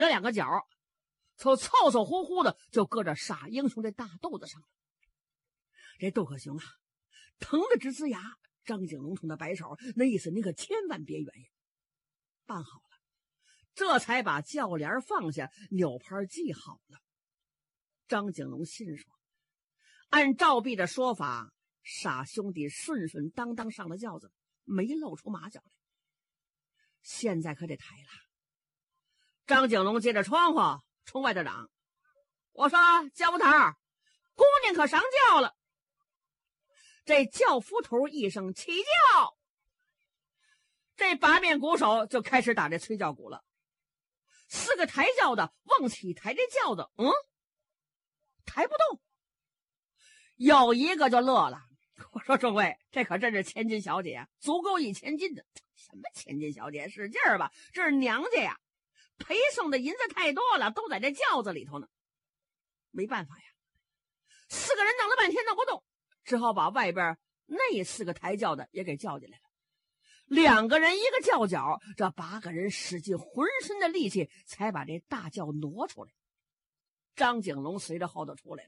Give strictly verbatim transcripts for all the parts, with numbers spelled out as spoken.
这两个角凑凑凑乎乎的就搁着傻英雄这大肚子上了。这杜克雄啊，疼得直呲牙。张景龙冲他摆手，那意思你可千万别原因。办好了，这才把轿帘放下，扭牌系好了。张景龙心说，按赵壁的说法，傻兄弟顺顺当当上了轿子，没露出马脚来。现在可得抬了。张景龙借着窗户冲外头嚷，我说轿夫头，姑娘可上轿了。这轿夫头一声起轿，这八面鼓手就开始打这催轿鼓了。四个抬轿的往起抬这轿子，嗯，抬不动。有一个就乐了，我说众位，这可真是千金小姐啊，足够一千金的。什么千金小姐，使劲儿吧，这是娘家呀，陪送的银子太多了，都在这轿子里头呢。没办法呀，四个人弄了半天弄不动，只好把外边那四个抬轿的也给叫进来了。两个人一个轿脚，这八个人使尽浑身的力气才把这大轿挪出来。张景龙随着后头出来了。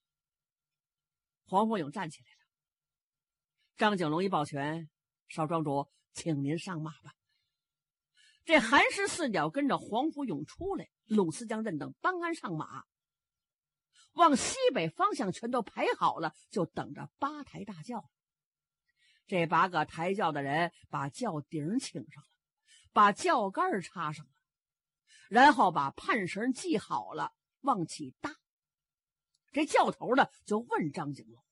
黄福勇站起来了。张景龙一抱拳，少庄主，请您上马吧。这韩氏四角跟着黄福勇出来，鲁思江认等帮鞍上马，往西北方向全都排好了，就等着八抬大轿。这八个抬轿的人把轿顶请上了，把轿杆插上了，然后把判绳系好了，往起搭。这轿头的就问张景龙，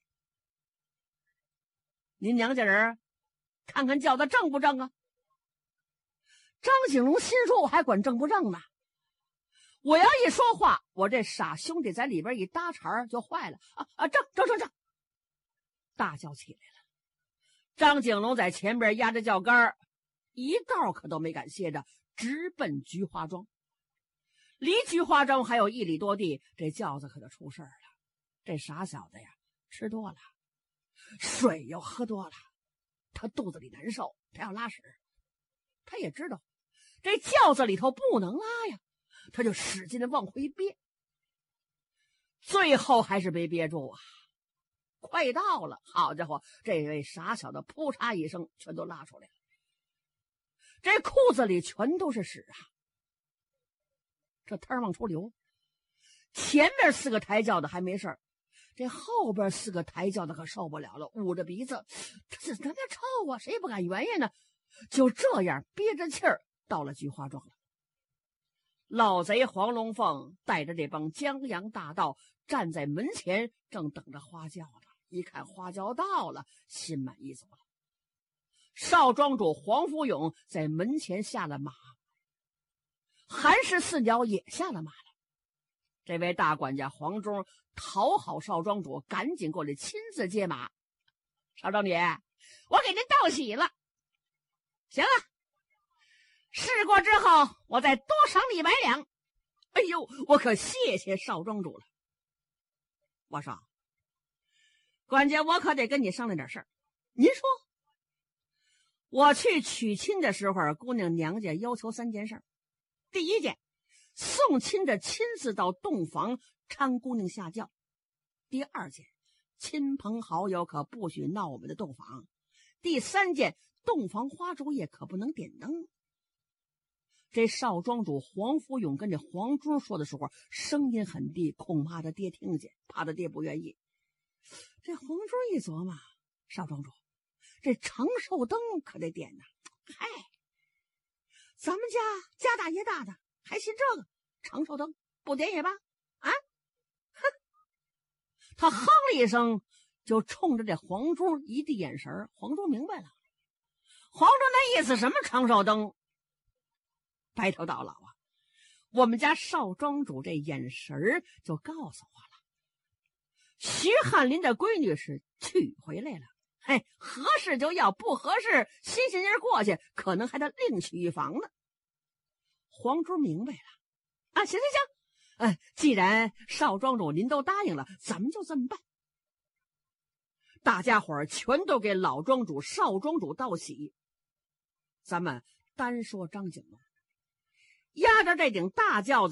您娘家人看看轿子正不正啊？张景龙心说，我还管正不正呢，我要一说话，我这傻兄弟在里边一搭茬就坏了啊啊！正正正正，大轿起来了。张景龙在前边压着轿杆，一道可都没敢歇着，直奔菊花庄。离菊花庄还有一里多地，这轿子可就出事儿了。这傻小子呀，吃多了，水又喝多了，他肚子里难受，他要拉屎。他也知道这轿子里头不能拉呀，他就使劲的往回憋，最后还是没憋住啊！快到了，好家伙，这位傻小子扑嚓一声全都拉出来了，这裤子里全都是屎啊！这汤往出流。前面四个抬轿的还没事，这后边四个抬轿的可受不了了，捂着鼻子，这怎么臭啊？谁也不敢原因呢？就这样憋着气儿到了菊花庄了。老贼黄龙凤带着这帮江洋大盗站在门前，正等着花轿呢。一看花轿到了，心满意足了。少庄主黄福勇在门前下了马，韩氏四角也下了马了。这位大管家黄忠讨好少庄主，赶紧过来亲自接马。少庄姐，我给您道喜了。行了，事过之后我再多赏你百两。哎呦，我可谢谢少庄主了。我说，管家，我可得跟你商量点事儿。您说。我去娶亲的时候，姑娘娘家要求三件事。第一件，送亲的亲自到洞房搀姑娘下轿。第二件，亲朋好友可不许闹我们的洞房。第三件，洞房花烛夜可不能点灯。这少庄主黄福勇跟这黄忠说的时候，声音很低，恐怕他爹听见，怕他爹不愿意。这黄忠一琢磨，少庄主，这长寿灯可得点呐！嗨，咱们家家大业大的，还信这个长寿灯，不点也罢啊！哼！他哼了一声，就冲着这黄忠一递眼神。黄忠明白了，黄忠那意思什么长寿灯？白头到老啊！我们家少庄主这眼神就告诉我了，徐翰林的闺女是娶回来了。嘿，合适就要，不合适新鲜人过去，可能还得另娶一房呢。黄忠明白了啊，行行行，哎，既然少庄主您都答应了，咱们就这么办。大家伙儿全都给老庄主少庄主道喜。咱们单说张景龙，压着这顶大轿子